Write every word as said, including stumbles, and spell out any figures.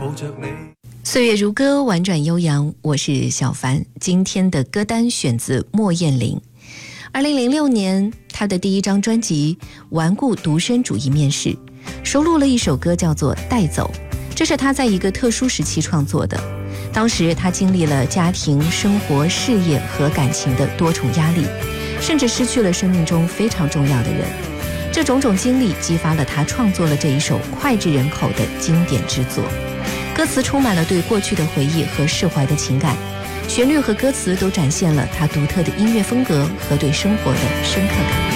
抱着你。 岁月如歌，婉转悠扬，我是小凡。今天的歌单选自莫艳玲。二零零六年，她的第一张专辑《顽固独身主义》面世，收录了一首歌叫做《带走》，这是她在一个特殊时期创作的。当时她经历了家庭、生活、事业和感情的多重压力，甚至失去了生命中非常重要的人。这种种经历激发了她创作了这一首脍炙人口的经典之作。歌词充满了对过去的回忆和释怀的情感，旋律和歌词都展现了他独特的音乐风格和对生活的深刻感。